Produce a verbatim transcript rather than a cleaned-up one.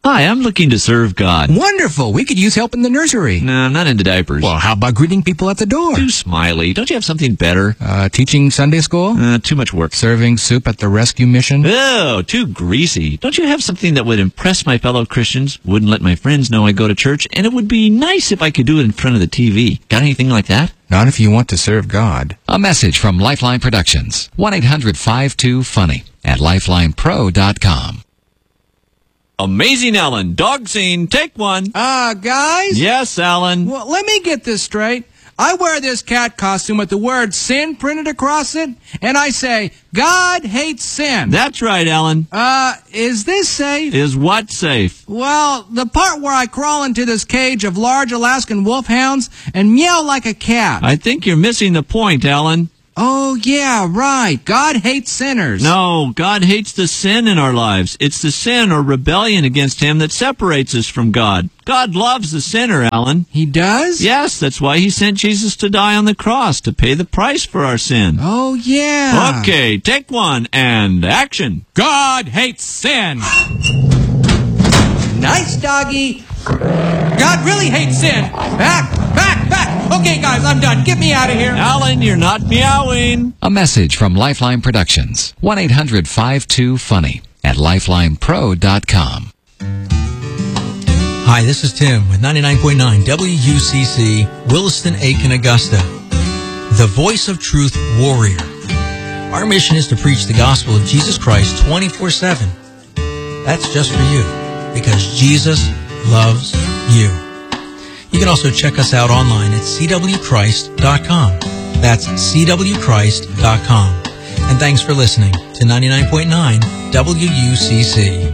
Hi, I'm looking to serve God. Wonderful. We could use help in the nursery. No, I'm not into diapers. Well, how about greeting people at the door? Too smiley. Don't you have something better? Uh, teaching Sunday school? Uh, too much work. Serving soup at the rescue mission? Oh, too greasy. Don't you have something that would impress my fellow Christians, wouldn't let my friends know I go to church, and it would be nice if I could do it in front of the T V? Got anything like that? Not if you want to serve God. A message from Lifeline Productions. one eight hundred five two funny at lifeline pro dot com. Amazing Alan. Dog scene. Take one. Uh, guys? Yes, Alan. Well, let me get this straight. I wear this cat costume with the word sin printed across it, and I say, God hates sin. That's right, Alan. Uh, is this safe? Is what safe? Well, the part where I crawl into this cage of large Alaskan wolfhounds and meow like a cat. I think you're missing the point, Alan. Oh, yeah, right. God hates sinners. No, God hates the sin in our lives. It's the sin or rebellion against Him that separates us from God. God loves the sinner, Alan. He does? Yes, that's why He sent Jesus to die on the cross, to pay the price for our sin. Oh, yeah. Okay, take one, and action. God hates sin. Nice, doggy. God really hates sin. Back, back, back. Okay, guys, I'm done. Get me out of here. Alan, you're not meowing. A message from Lifeline Productions. one eight hundred five two funny at lifeline pro dot com. Hi, this is Tim with ninety-nine point nine W U C C, Williston, Aiken, Augusta. The Voice of Truth Warrior. Our mission is to preach the gospel of Jesus Christ twenty-four seven. That's just for you, because Jesus loves you. You can also check us out online at c w christ dot com. That's c w christ dot com. And thanks for listening to ninety-nine point nine W U C C.